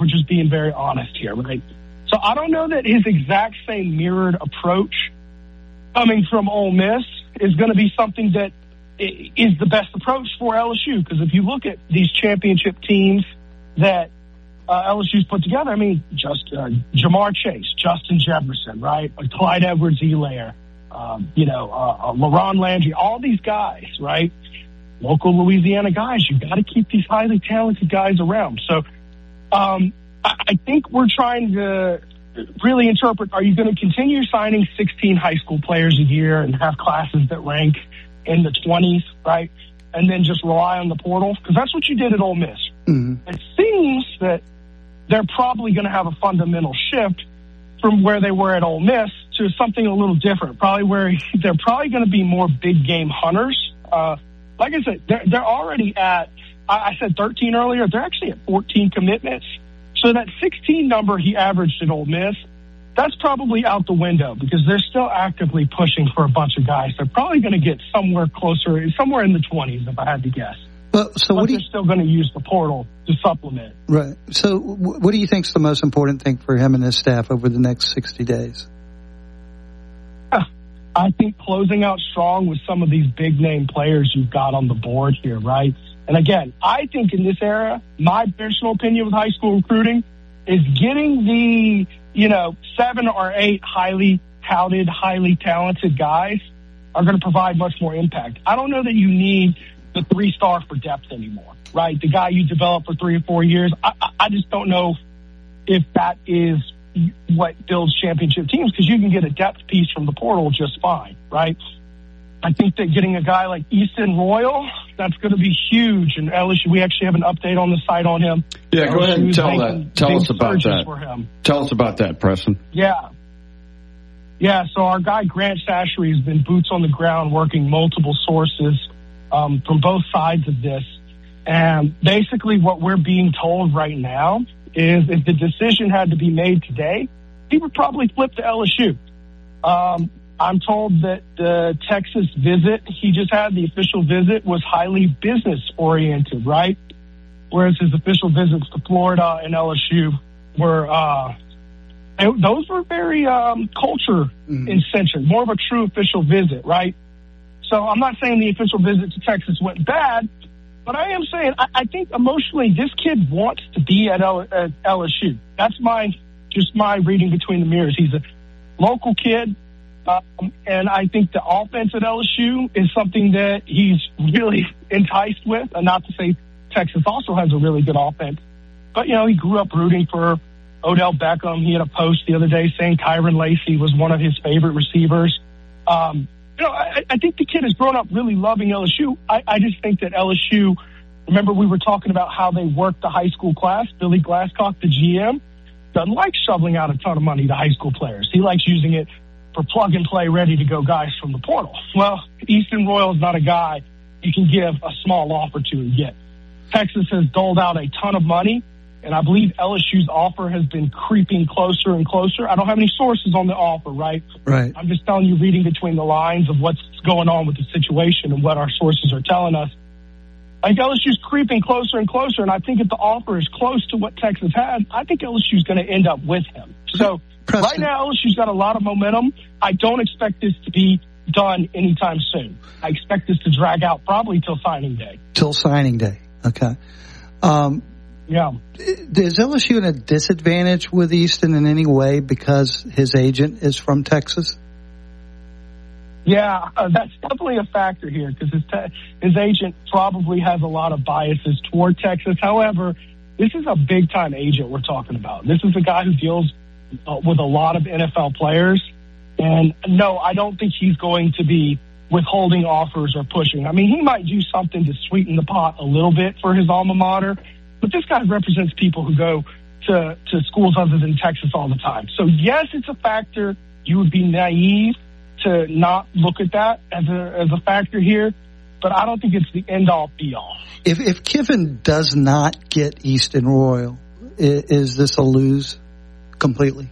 we're just being very honest here, right? So I don't know that his exact same mirrored approach coming from Ole Miss is going to be something that is the best approach for LSU. Because if you look at these championship teams that LSU's put together, I mean, just Jamar Chase, Justin Jefferson, right? Clyde Edwards-Helaire, LaRon Landry, all these guys, right? Local Louisiana guys. You've got to keep these highly talented guys around. So I think we're trying to really interpret, are you going to continue signing 16 high school players a year and have classes that rank in the 20s, right? And then just rely on the portal? Because that's what you did at Ole Miss. Mm-hmm. It seems that they're probably going to have a fundamental shift from where they were at Ole Miss to something a little different, probably where they're probably going to be more big game hunters. Like I said, they're already at, I said 13 earlier, they're actually at 14 commitments. So that 16 number he averaged at Ole Miss, that's probably out the window because they're still actively pushing for a bunch of guys. They're probably going to get somewhere closer, somewhere in the 20s if I had to guess. But they're still going to use the portal to supplement. Right. So what do you think is the most important thing for him and his staff over the next 60 days? I think closing out strong with some of these big-name players you've got on the board here, right? And again, I think in this era, my personal opinion with high school recruiting is getting the, 7 or 8 highly touted, highly talented guys are going to provide much more impact. I don't know that you need the 3-star for depth anymore, right? The guy you develop for 3 or 4 years. I just don't know if that is what builds championship teams because you can get a depth piece from the portal just fine, right? I think that getting a guy like Easton Royal, that's going to be huge. And LSU, we actually have an update on the site on him. Yeah, go ahead and tell us about that. Tell us about that, Preston. Yeah, so our guy Grant Sashery has been boots on the ground working multiple sources from both sides of this. And basically what we're being told right now is if the decision had to be made today, he would probably flip to LSU. I'm told that the Texas visit he just had, the official visit, was highly business-oriented, right? Whereas his official visits to Florida and LSU were, those were very culture-centered, more of a true official visit, right? So I'm not saying the official visit to Texas went bad, but I am saying I think emotionally this kid wants to be at LSU. That's my reading between the mirrors. He's a local kid, and I think the offense at LSU is something that he's really enticed with. And not to say Texas also has a really good offense, but he grew up rooting for Odell Beckham. He had a post the other day saying Tyron Lacey was one of his favorite receivers. I think the kid has grown up really loving LSU. I just think that LSU, remember we were talking about how they work the high school class. Billy Glasscock, the GM, doesn't like shoveling out a ton of money to high school players. He likes using it for plug-and-play, ready-to-go guys from the portal. Well, Easton Royal is not a guy you can give a small offer to and get. Texas has doled out a ton of money, and I believe LSU's offer has been creeping closer and closer. I don't have any sources on the offer, right? Right. I'm just telling you, reading between the lines of what's going on with the situation and what our sources are telling us. I think LSU's creeping closer and closer, and I think if the offer is close to what Texas had, I think LSU's going to end up with him. So right now, LSU's got a lot of momentum. I don't expect this to be done anytime soon. I expect this to drag out probably till signing day. Till signing day, okay. Yeah. Is LSU in a disadvantage with Easton in any way because his agent is from Texas? Yeah, that's definitely a factor here because his agent probably has a lot of biases toward Texas. However, this is a big-time agent we're talking about. This is a guy who deals with a lot of NFL players. And, no, I don't think he's going to be withholding offers or pushing. I mean, he might do something to sweeten the pot a little bit for his alma mater, but this guy represents people who go to schools other than Texas all the time. So, yes, it's a factor. You would be naive to not look at that as a factor here, but I don't think it's the end-all, be-all. If Kiffin does not get Easton Royal, is this a lose completely?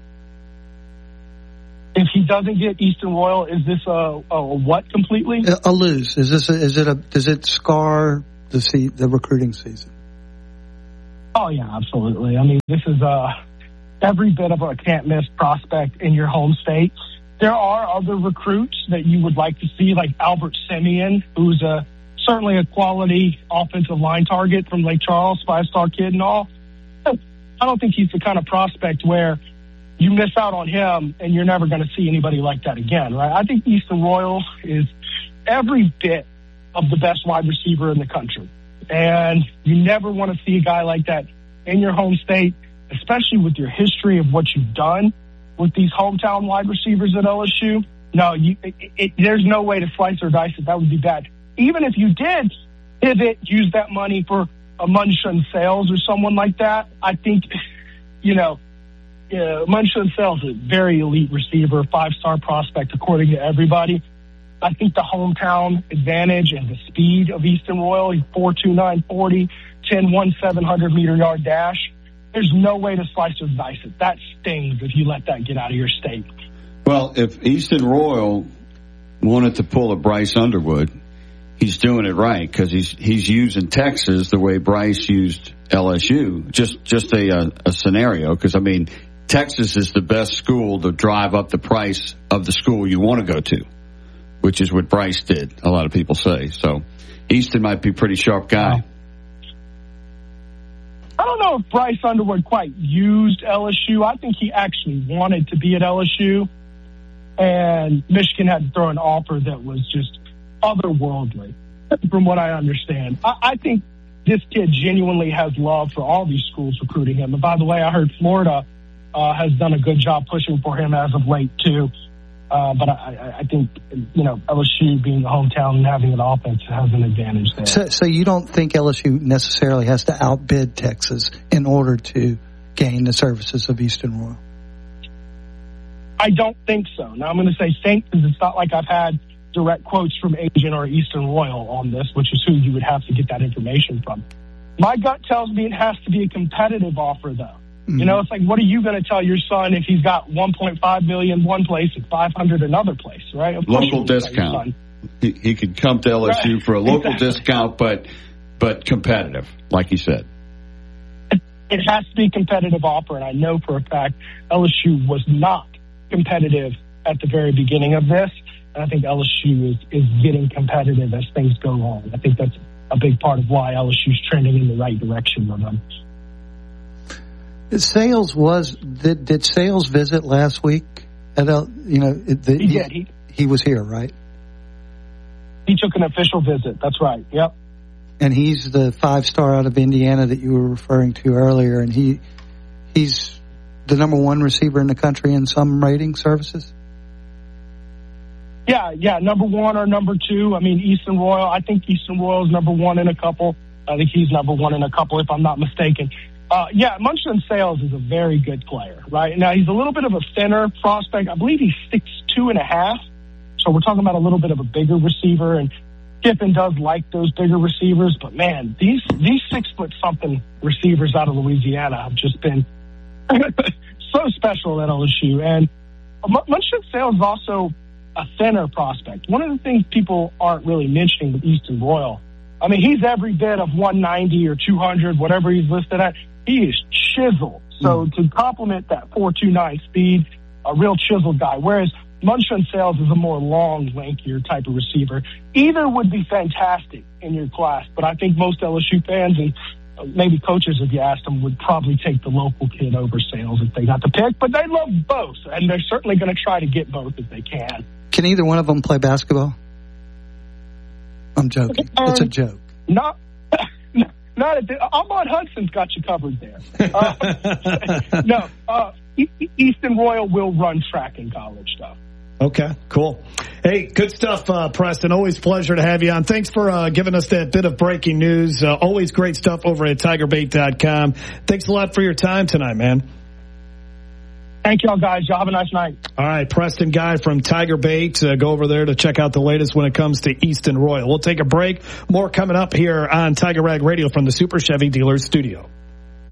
If he doesn't get Easton Royal, is this a what completely? A lose. Does it scar the recruiting season? Oh, yeah, absolutely. I mean, this is every bit of a can't-miss prospect in your home state. There are other recruits that you would like to see, like Albert Simeon, who's certainly a quality offensive line target from Lake Charles, five-star kid and all. I don't think he's the kind of prospect where you miss out on him and you're never going to see anybody like that again, right? I think Easton Royal is every bit of the best wide receiver in the country. And you never want to see a guy like that in your home state, especially with your history of what you've done with these hometown wide receivers at LSU. No, there's no way to slice or dice it. That would be bad. Even if you did pivot, use that money for a Munshun Sales or someone like that, I think, Munshun Sales is a very elite receiver, five-star prospect according to everybody. I think the hometown advantage and the speed of Easton Royal, he's 4.29 40, 10-1 700-meter yard dash. There's no way to slice or dice it. That stings if you let that get out of your state. Well, if Easton Royal wanted to pull a Bryce Underwood, he's doing it right because he's using Texas the way Bryce used LSU. Just a scenario because, I mean, Texas is the best school to drive up the price of the school you want to go to, which is what Bryce did, a lot of people say. So Easton might be a pretty sharp guy. Wow. I don't know if Bryce Underwood quite used LSU. I think he actually wanted to be at LSU, and Michigan had to throw an offer that was just otherworldly, from what I understand. I think this kid genuinely has love for all these schools recruiting him. And by the way, I heard Florida has done a good job pushing for him as of late, too. But I think, LSU being the hometown and having an offense has an advantage there. So you don't think LSU necessarily has to outbid Texas in order to gain the services of Easton Royal? I don't think so. Now, I'm going to say think because it's not like I've had direct quotes from Agent or Easton Royal on this, which is who you would have to get that information from. My gut tells me it has to be a competitive offer, though. Mm-hmm. It's like, what are you going to tell your son if he's got $1.5 million one place and $500 another place, right? Local discount. He could come to LSU right. for a local discount, but competitive, like you said. It has to be a competitive offer, and I know for a fact LSU was not competitive at the very beginning of this, and I think LSU is getting competitive as things go on. I think that's a big part of why LSU's trending in the right direction with them. Did Sales visit last week? He did. He was here, right? He took an official visit. That's right. Yep. And he's the 5-star out of Indiana that you were referring to earlier, and he's the number one receiver in the country in some rating services. Yeah, number one or number two. I mean, Easton Royal. I think Easton Royal is number one in a couple. I think he's number one in a couple, if I'm not mistaken. Munshun Sales is a very good player, right? Now, he's a little bit of a thinner prospect. I believe he's 6'2.5". So we're talking about a little bit of a bigger receiver, and Kiffin does like those bigger receivers. But, man, these 6-foot-something receivers out of Louisiana have just been so special at LSU. And Munshun Sales is also a thinner prospect. One of the things people aren't really mentioning with Easton Royal, I mean, he's every bit of 190 or 200, whatever he's listed at. He is chiseled. So to complement that 4.29 speed, a real chiseled guy. Whereas Munshun Sales is a more long, lankier type of receiver. Either would be fantastic in your class, but I think most LSU fans and maybe coaches, if you asked them, would probably take the local kid over Sales if they got the pick. But they love both, and they're certainly going to try to get both if they can. Can either one of them play basketball? I'm joking. It's a joke. Not Ahmad Hudson's got you covered there. Easton Royal will run track in college, though. Okay, cool. Hey, good stuff, Preston. Always a pleasure to have you on. Thanks for giving us that bit of breaking news. Always great stuff over at TigerBait.com. Thanks a lot for your time tonight, man. Thank y'all, guys. Y'all have a nice night. All right, Preston Guy from Tiger Bait. Go over there to check out the latest when it comes to Easton Royal. We'll take a break. More coming up here on Tiger Rag Radio from the Super Chevy Dealers Studio.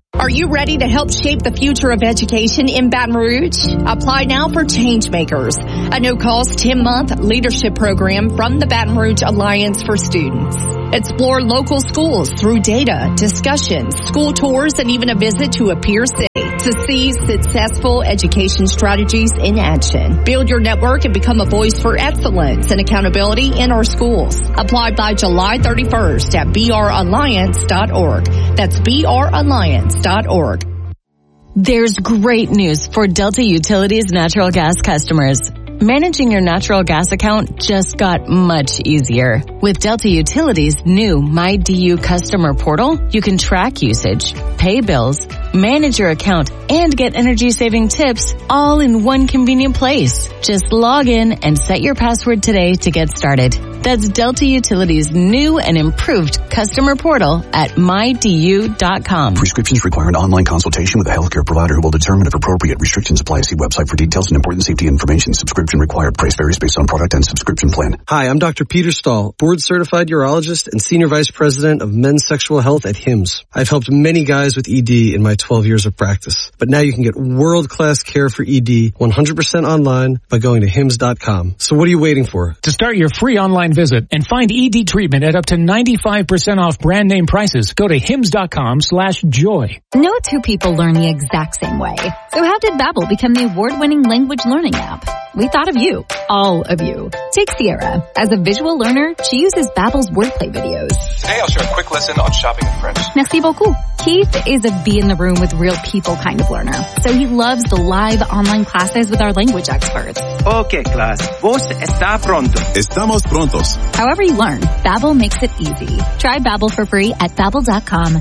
Are you ready to help shape the future of education in Baton Rouge? Apply now for Changemakers, a no-cost 10-month leadership program from the Baton Rouge Alliance for Students. Explore local schools through data, discussions, school tours, and even a visit to a peer city to see successful education strategies in action. Build your network and become a voice for excellence and accountability in our schools. Apply by July 31st at bralliance.org. That's bralliance.org. There's great news for Delta Utilities natural gas customers. Managing your natural gas account just got much easier. With Delta Utilities' new MyDU customer portal, you can track usage, pay bills, manage your account, and get energy-saving tips all in one convenient place. Just log in and set your password today to get started. That's Delta Utilities' new and improved customer portal at MyDU.com. Prescriptions require an online consultation with a healthcare provider who will determine if appropriate. Restrictions apply. See website for details and important safety information. Subscription required. Price varies based on product and subscription plan. Hi, I'm Dr. Peter Stahl, board-certified urologist and Senior Vice President of Men's Sexual Health at HIMSS. I've helped many guys with ED in my 12 years of practice. But now you can get world-class care for ED 100% online by going to HIMSS.com. So what are you waiting for? To start your free online visit and find ED treatment at up to 95% off brand name prices, go to hims.com/joy. No two people learn the exact same way. So how did Babbel become the award-winning language learning app? We thought of you, all of you. Take Sierra. As a visual learner, she uses Babbel's wordplay videos. Today I'll share a quick lesson on shopping in French. Merci beaucoup. Keith is a be in the room with real people kind of learner. So he loves the live online classes with our language experts. Okay, class. Vos está pronto. Estamos prontos. However you learn, Babbel makes it easy. Try Babbel for free at Babbel.com.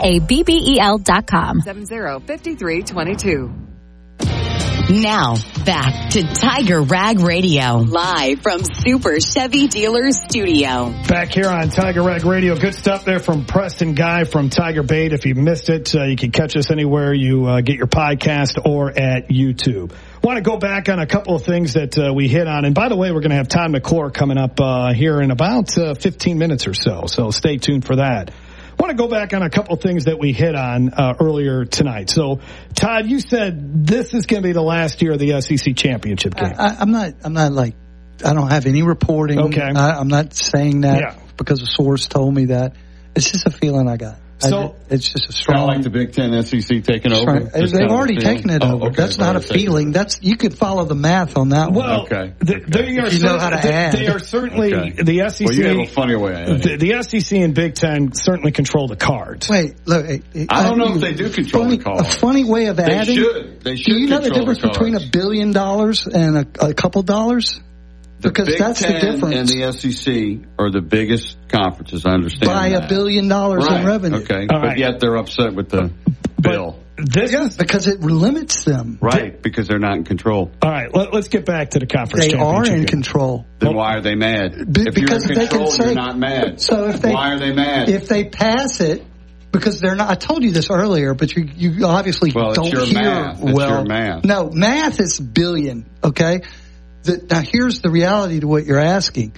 Babbel.com. 705322. Now, back to Tiger Rag Radio, live from Super Chevy Dealers Studio. Back here on Tiger Rag Radio. Good stuff there from Preston Guy from Tiger Bait. If you missed it, you can catch us anywhere you get your podcast or at YouTube. Want to go back on a couple of things that we hit on. And by the way, we're going to have Todd McClure coming up here in about 15 minutes or so. So stay tuned for that. I want to go back on a couple of things that we hit on earlier tonight. So, Todd, you said this is going to be the last year of the SEC championship game. I'm not like, I don't have any reporting. Okay. I'm not saying that because a source told me that. It's just a feeling I got. So it's just a strong. Kind of like the Big Ten, SEC taking over. They've already taken it over. Okay, that's not a feeling. You could follow the math on that one. Well, you know how to add. They are certainly the SEC. Well, you have a funny way. The SEC and Big Ten certainly control the cards. Wait, look. I don't know if they do control the cards. A funny way of adding. They should. Do you know the difference between $1 billion and a couple dollars? Because that's the difference. And the SEC are the biggest conferences, I understand. By $1 billion in revenue. Okay, but yet they're upset with the bill. Because it limits them. Right, because they're not in control. All right, let's get back to the conference championship. They are in control. Then why are they mad? Because if you're in control, you're not mad. So why are they mad? If they pass it, because they're not. I told you this earlier, but you obviously don't hear math. It's your math. No, math is billion, okay? Now, here's the reality to what you're asking.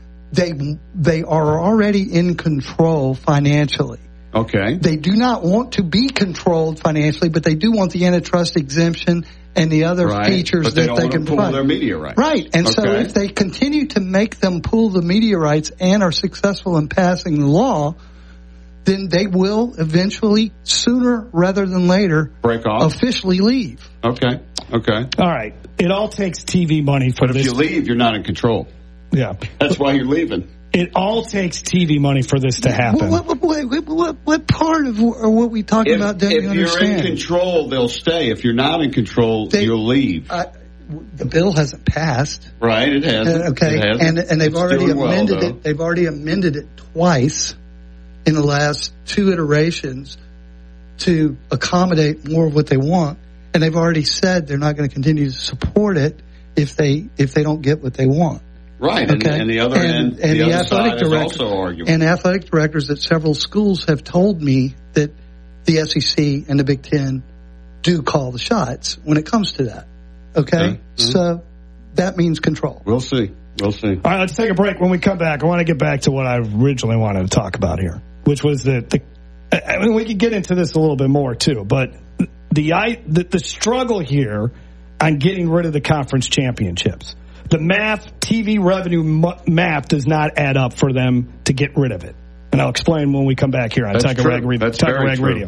They are already in control financially. Okay. They do not want to be controlled financially, but they do want the antitrust exemption and the other features that they can pull provide. Their media rights. Right. And so if they continue to make them pull the media rights and are successful in passing the law, then they will eventually, sooner rather than later, break off, officially leave. Okay. All right. It all takes TV money for this. But if you leave, you're not in control. Yeah. That's why you're leaving. It all takes TV money for this to happen. What part of what we talking about don't you understand? If you're in control, they'll stay. If you're not in control, you'll leave. The bill hasn't passed. Right, it hasn't. Okay, it hasn't. And they've already amended it. They've already amended it twice in the last 2 iterations to accommodate more of what they want. And they've already said they're not going to continue to support it if they don't get what they want. Right, okay? and the other end, and the other side is also arguing. And athletic directors at several schools have told me that the SEC and the Big Ten do call the shots when it comes to that. Okay? Mm-hmm. So that means control. We'll see. All right, let's take a break. When we come back, I want to get back to what I originally wanted to talk about here, which was the I mean, we could get into this a little bit more, too, but the struggle here on getting rid of the conference championships, the TV revenue map does not add up for them to get rid of it. And I'll explain when we come back here on Tiger Rag Radio.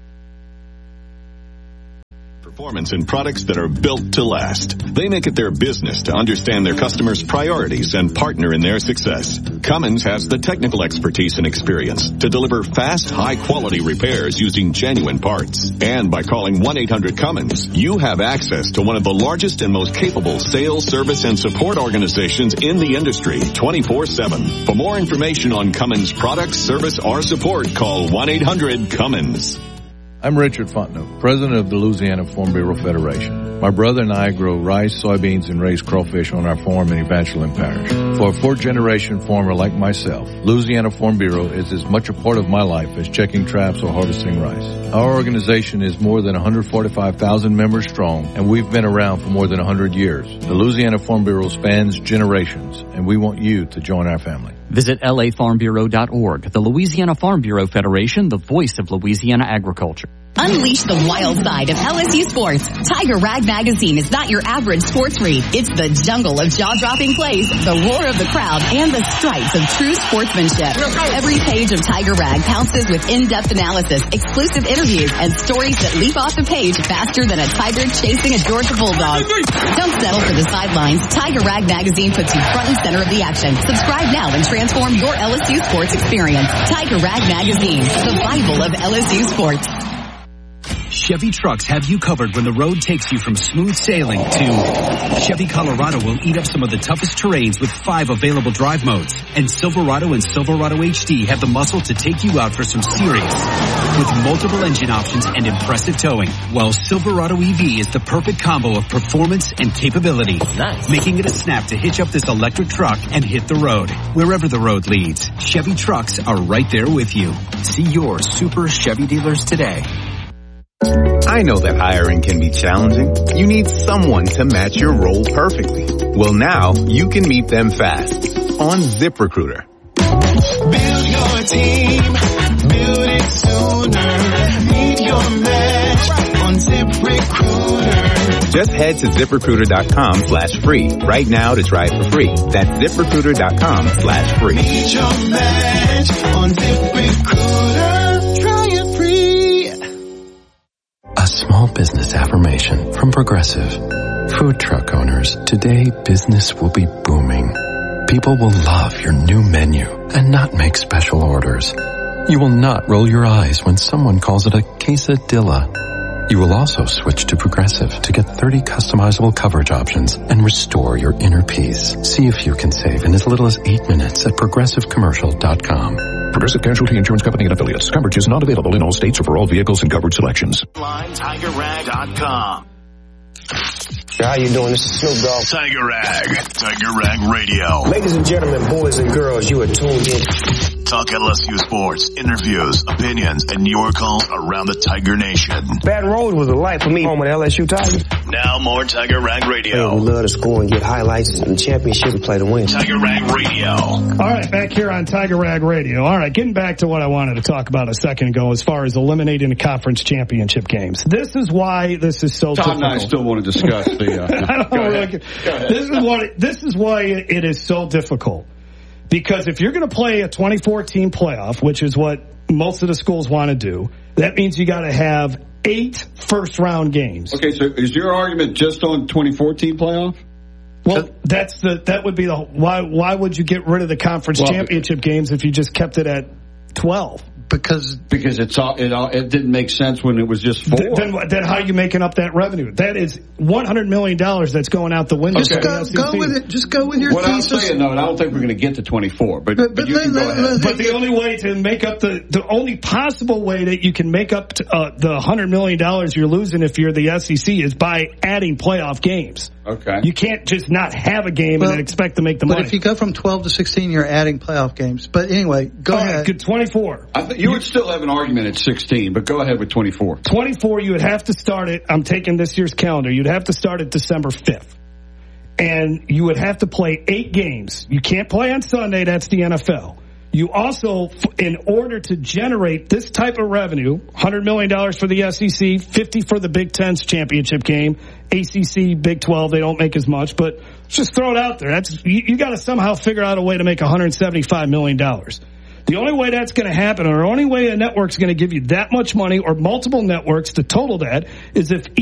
Performance in products that are built to last. They make it their business to understand their customers' priorities and partner in their success. Cummins has the technical expertise and experience to deliver fast, high-quality repairs using genuine parts. And by calling 1-800-CUMMINS, you have access to one of the largest and most capable sales, service, and support organizations in the industry, 24/7. For more information on Cummins products, service, or support, call 1-800-CUMMINS. I'm Richard Fontenot, president of the Louisiana Farm Bureau Federation. My brother and I grow rice, soybeans, and raise crawfish on our farm in Evangeline Parish. For a fourth-generation farmer like myself, Louisiana Farm Bureau is as much a part of my life as checking traps or harvesting rice. Our organization is more than 145,000 members strong, and we've been around for more than 100 years. The Louisiana Farm Bureau spans generations, and we want you to join our family. Visit lafarmbureau.org. The Louisiana Farm Bureau Federation, the voice of Louisiana agriculture. Unleash the wild side of LSU sports. Tiger Rag Magazine is not your average sports read. It's the jungle of jaw-dropping plays, the roar of the crowd, and the stripes of true sportsmanship. Every page of Tiger Rag pounces with in-depth analysis, exclusive interviews, and stories that leap off the page faster than a tiger chasing a Georgia bulldog. Don't settle for the sidelines. Tiger Rag Magazine puts you front and center of the action. Subscribe now and transform your LSU sports experience. Tiger Rag Magazine, the Bible of LSU sports. Chevy trucks have you covered when the road takes you from smooth sailing to Chevy Colorado will eat up some of the toughest terrains with 5 available drive modes. And Silverado and Silverado HD have the muscle to take you out for some serious with multiple engine options and impressive towing. While Silverado EV is the perfect combo of performance and capability, making it a snap to hitch up this electric truck and hit the road. Wherever the road leads, Chevy trucks are right there with you. See your Super Chevy dealers today. I know that hiring can be challenging. You need someone to match your role perfectly. Well, now you can meet them fast on ZipRecruiter. Build your team, build it sooner. Meet your match on ZipRecruiter. Just head to ZipRecruiter.com/free right now to try it for free. That's ZipRecruiter.com/free. Meet your match on ZipRecruiter. Try it free. A small business affirmation from Progressive. Food truck owners, today business will be booming. People will love your new menu and not make special orders. You will not roll your eyes when someone calls it a quesadilla. You will also switch to Progressive to get 30 customizable coverage options and restore your inner peace. See if you can save in as little as 8 minutes at ProgressiveCommercial.com. Progressive Casualty Insurance Company and Affiliates. Coverage is not available in all states or for all vehicles and coverage selections. TigerRag.com. How you doing? This is Snoop Dogg. Tiger Rag Radio. Ladies and gentlemen, boys and girls, you are tuned in. Talk LSU sports, interviews, opinions, and your calls around the Tiger Nation. Baton Rouge was a life for me. Home with LSU Tigers. Now more Tiger Rag Radio. Hey, we love to score and get highlights and championships and play to win. Tiger Rag Radio. All right, back here on Tiger Rag Radio. All right, getting back to what I wanted to talk about a second ago as far as eliminating the conference championship games. This is why this is so difficult. Tom and I still want to discuss the... This is why it is so difficult. Because if you're going to play a 2014 playoff, which is what most of the schools want to do, that means you got to have 8 first-round games. Okay, so is your argument just on 2014 playoff? Well, that would be the why would you get rid of the conference championship games if you just kept it at 12? Because it didn't make sense when it was just 4. Then how are you making up that revenue? That is $100 million that's going out the window. Just go with it. Just go with your thesis. I'm saying, I don't think we're going to get to 24. But you can go ahead. But the only way to make up the only possible way that you can make up the $100 million you're losing if you're the SEC is by adding playoff games. Okay. You can't just not have a game and then expect to make the money. But if you go from 12 to 16, you're adding playoff games. But anyway, go ahead. Good 24. You would still have an argument at 16, but go ahead with 24. 24, you would have to start it. I'm taking this year's calendar. You'd have to start it December 5th. And you would have to play 8 games. You can't play on Sunday. That's the NFL. You also, in order to generate this type of revenue, $100 million for the SEC, 50 for the Big Ten's championship game, ACC, Big 12, they don't make as much, but just throw it out there. You got to somehow figure out a way to make $175 million. The only way that's going to happen, or the only way a network's going to give you that much money, or multiple networks to total that, is if